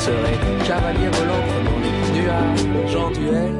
serai cavalier volant prenant les nuages en duel.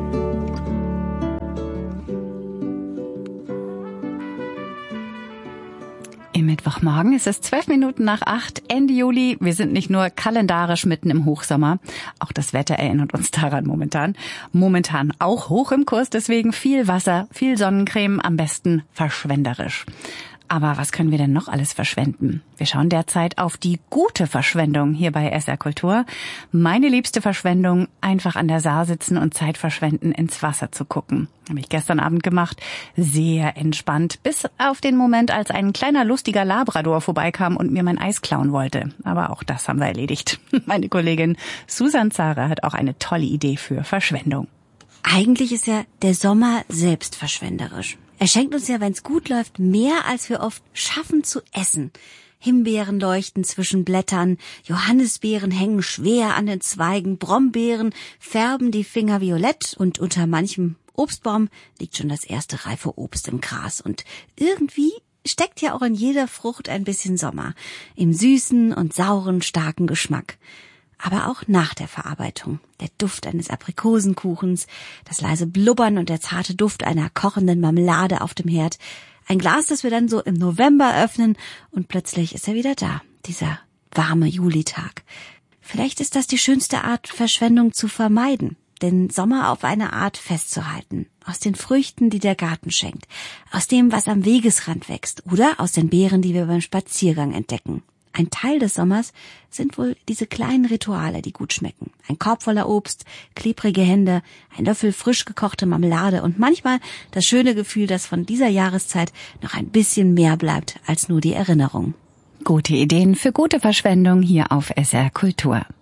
Im Mittwochmorgen ist es 7:12 Ende Juli. Wir sind nicht nur kalendarisch mitten im Hochsommer, auch das Wetter erinnert uns daran momentan. Momentan auch hoch im Kurs, deswegen viel Wasser, viel Sonnencreme, am besten verschwenderisch. Aber was können wir denn noch alles verschwenden? Wir schauen derzeit auf die gute Verschwendung hier bei SR Kultur. Meine liebste Verschwendung, einfach an der Saar sitzen und Zeit verschwenden, ins Wasser zu gucken. Habe ich gestern Abend gemacht. Sehr entspannt, bis auf den Moment, als ein kleiner lustiger Labrador vorbeikam und mir mein Eis klauen wollte. Aber auch das haben wir erledigt. Meine Kollegin Susan Zara hat auch eine tolle Idee für Verschwendung. Eigentlich ist ja der Sommer selbst verschwenderisch. Er schenkt uns ja, wenn es gut läuft, mehr als wir oft schaffen zu essen. Himbeeren leuchten zwischen Blättern, Johannisbeeren hängen schwer an den Zweigen, Brombeeren färben die Finger violett und unter manchem Obstbaum liegt schon das erste reife Obst im Gras. Und irgendwie steckt ja auch in jeder Frucht ein bisschen Sommer, im süßen und sauren, starken Geschmack. Aber auch nach der Verarbeitung. Der Duft eines Aprikosenkuchens, das leise Blubbern und der zarte Duft einer kochenden Marmelade auf dem Herd. Ein Glas, das wir dann so im November öffnen und plötzlich ist er wieder da, dieser warme Julitag. Vielleicht ist das die schönste Art, Verschwendung zu vermeiden, den Sommer auf eine Art festzuhalten. Aus den Früchten, die der Garten schenkt, aus dem, was am Wegesrand wächst oder aus den Beeren, die wir beim Spaziergang entdecken. Ein Teil des Sommers sind wohl diese kleinen Rituale, die gut schmecken. Ein Korb voller Obst, klebrige Hände, ein Löffel frisch gekochte Marmelade und manchmal das schöne Gefühl, dass von dieser Jahreszeit noch ein bisschen mehr bleibt als nur die Erinnerung. Gute Ideen für gute Verschwendung hier auf SR Kultur.